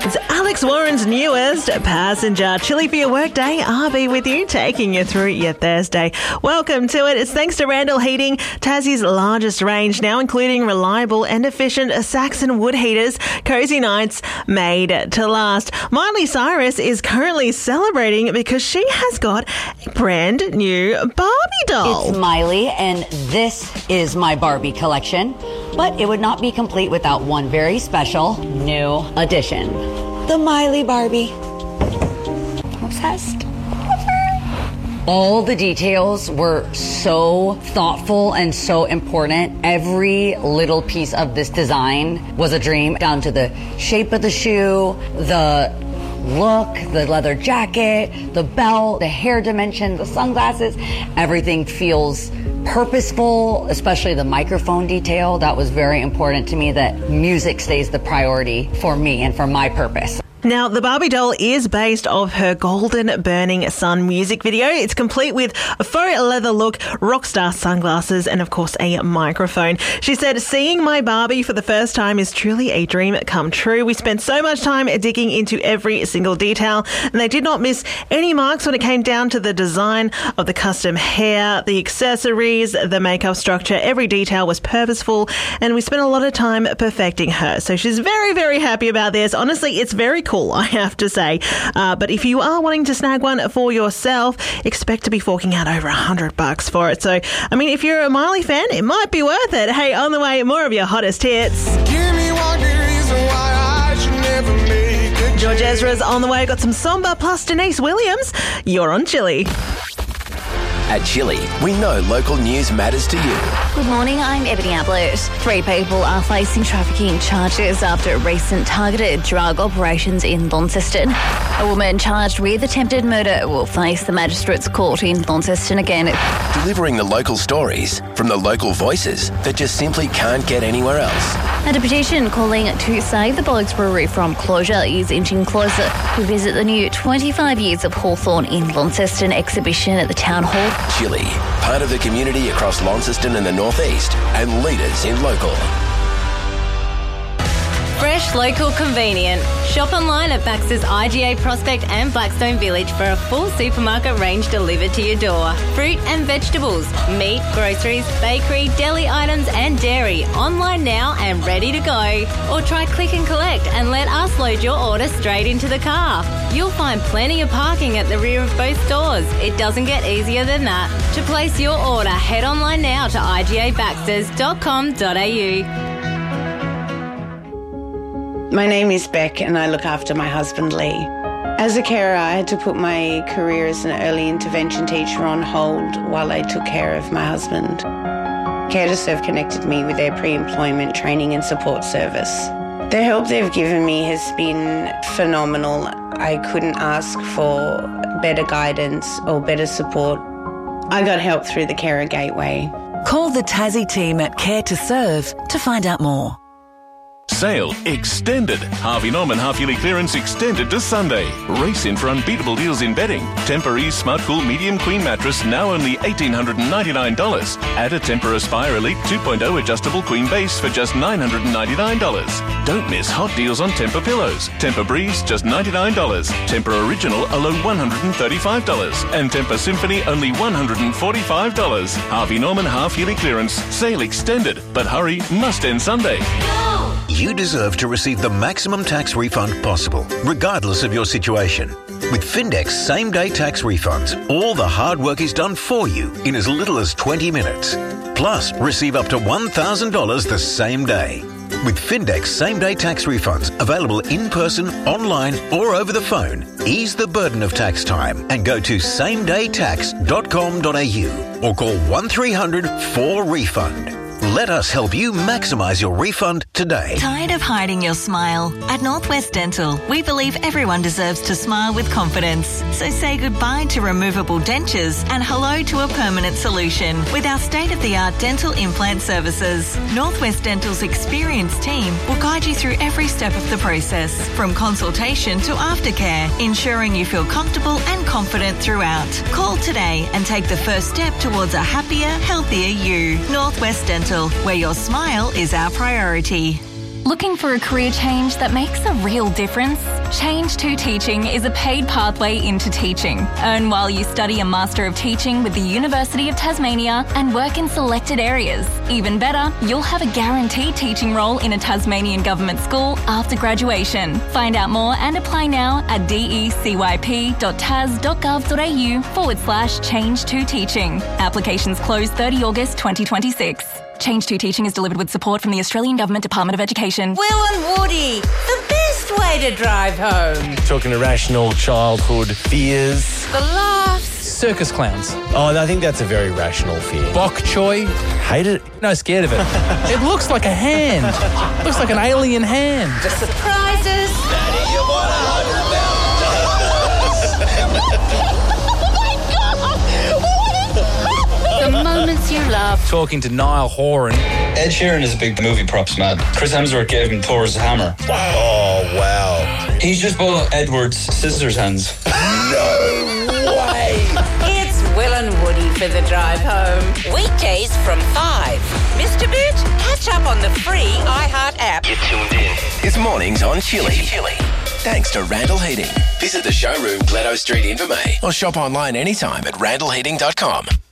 It's Alex Warren's newest Passenger. Chilly for your workday. RB with you, taking you through your Thursday. Welcome to it. It's thanks to Randall Heating, Tassie's largest range, now including reliable and efficient Saxon wood heaters. Cozy nights made to last. Miley Cyrus is currently celebrating because she has got a brand new Barbie doll. It's Miley, and this is my Barbie collection. But it would not be complete without one very special new addition. The Miley Barbie. Obsessed. All the details were so thoughtful and so important. Every little piece of this design was a dream, down to the shape of the shoe, the look, the leather jacket, the belt, the hair dimension, the sunglasses. Everything feels purposeful, especially the microphone detail. That was very important to me, that music stays the priority for me and for my purpose. Now, the Barbie doll is based off her Golden Burning Sun music video. It's complete with a faux leather look, rock star sunglasses, and of course a microphone. She said, "Seeing my Barbie for the first time is truly a dream come true. We spent so much time digging into every single detail, and they did not miss any marks when it came down to the design of the custom hair, the accessories, the makeup structure. Every detail was purposeful, and we spent a lot of time perfecting her." So she's very, very happy about this. Honestly, it's very cool, I have to say. But if you are wanting to snag one for yourself, expect to be forking out over $100 for it. So, I mean, if you're a Miley fan, it might be worth it. Hey, on the way, more of your hottest hits. Give me one good reason why I should never make it. George Ezra's on the way. Got some Somber plus Denise Williams. You're on Chilly. At Chilly, we know local news matters to you. Good morning, I'm Ebony Ablett. 3 people are facing trafficking charges after recent targeted drug operations in Launceston. A woman charged with attempted murder will face the Magistrates Court in Launceston again. Delivering the local stories from the local voices that just simply can't get anywhere else. And a petition calling to save the Blokes Brewery from closure is inching closer. We visit the new 25 Years of Hawthorn in Launceston exhibition at the Town Hall. Chilly, part of the community across Launceston and the Northeast, and leaders in local. Fresh, local, convenient. Shop online at Baxter's IGA Prospect and Blackstone Village for a full supermarket range delivered to your door. Fruit and vegetables, meat, groceries, bakery, deli items and dairy. Online now and ready to go. Or try click and collect and let us load your order straight into the car. You'll find plenty of parking at the rear of both stores. It doesn't get easier than that. To place your order, head online now to igabaxters.com.au. My name is Beck and I look after my husband Lee. As a carer, I had to put my career as an early intervention teacher on hold while I took care of my husband. Care to Serve connected me with their pre-employment training and support service. The help they've given me has been phenomenal. I couldn't ask for better guidance or better support. I got help through the Carer Gateway. Call the Tassie team at Care to Serve to find out more. Sale extended. Harvey Norman half-yearly clearance extended to Sunday. Race in for unbeatable deals in bedding. Tempur-Ease Smart Cool Medium Queen Mattress now only $1,899. Add a Tempur Aspire Elite 2.0 adjustable queen base for just $999. Don't miss hot deals on Tempur pillows. Tempur Breeze just $99. Tempur Original alone $135. And Tempur Symphony only $145. Harvey Norman half-yearly clearance. Sale extended. But hurry, must end Sunday. You deserve to receive the maximum tax refund possible, regardless of your situation. With Findex same-day tax refunds, all the hard work is done for you in as little as 20 minutes. Plus, receive up to $1,000 the same day. With Findex same-day tax refunds available in person, online or over the phone, ease the burden of tax time and go to samedaytax.com.au or call 1300 4REFUND. Let us help you maximise your refund today. Tired of hiding your smile? At Northwest Dental, we believe everyone deserves to smile with confidence. So say goodbye to removable dentures and hello to a permanent solution with our state-of-the-art dental implant services. Northwest Dental's experienced team will guide you through every step of the process, from consultation to aftercare, ensuring you feel comfortable and confident throughout. Call today and take the first step towards a happier, healthier you. Northwest Dental, where your smile is our priority. Looking for a career change that makes a real difference? Change to Teaching is a paid pathway into teaching. Earn while you study a Master of Teaching with the University of Tasmania and work in selected areas. Even better, you'll have a guaranteed teaching role in a Tasmanian government school after graduation. Find out more and apply now at decyp.tas.gov.au/Change to Teaching. Applications close 30 August 2026. Change to Teaching is delivered with support from the Australian Government Department of Education. Will and Woody, the best way to drive home. Talking irrational childhood fears. The laughs. Circus clowns. Oh, I think that's a very rational fear. Bok choy. Hate it. No, scared of it. It looks like a hand. Looks like an alien hand. The surprises. Daddy, you want The moments you love. Talking to Niall Horan. Ed Sheeran is a big movie props man. Chris Hemsworth gave him Thor's hammer. Oh, wow. He's just bought Edward's scissors hands. No way. It's Will and Woody for the drive home. Weekdays from 5. Missed a bit? Catch up on the free iHeart app. You're tuned in. It's Mornings on Chili. Thanks to Randall Heating. Visit the showroom, Glencoe Street, Invermay, or shop online anytime at randallheating.com.